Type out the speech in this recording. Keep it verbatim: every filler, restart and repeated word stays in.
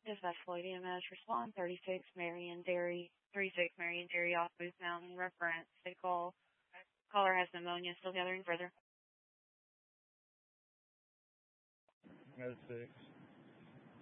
Dispatch Floyd E M S, respond thirty-six Marion Dairy, thirty-six Marion Dairy off Booth Mountain, reference, they call, caller has pneumonia, still gathering further. oh six.